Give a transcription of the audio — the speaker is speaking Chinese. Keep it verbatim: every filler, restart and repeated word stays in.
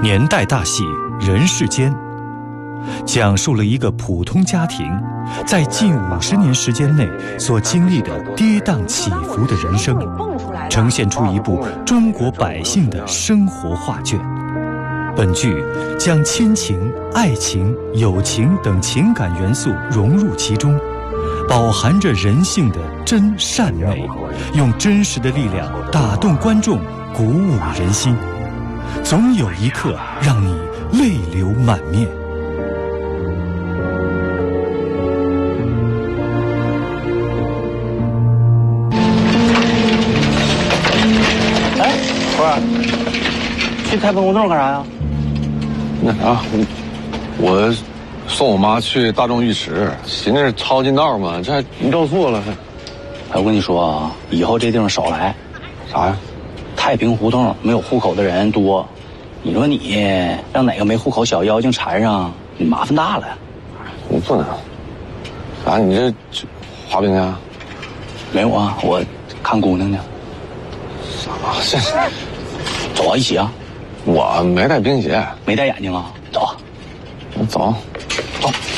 年代大戏《人世间》，讲述了一个普通家庭在近五十年时间内所经历的跌宕起伏的人生，呈现出一部中国百姓的生活画卷。本剧将亲情、爱情、友情等情感元素融入其中，饱含着人性的真善美，用真实的力量打动观众，鼓舞人心，总有一刻让你泪流满面。 哎，不是，去太平胡同干啥呀？ 那啥，我送我妈去大众浴池，寻思抄近道嘛，这还绕错了。 哎，我跟你说啊，以后这地方少来。 啥呀？ 太平胡同没有户口的人多，你说你让哪个没户口小妖精缠上，你麻烦大了。 我不能。啥？你这滑冰去？ 没有啊，我看姑娘呢。 啥？这走啊，一起啊。 我没带冰鞋， 没戴眼镜啊，走啊。 走。 走。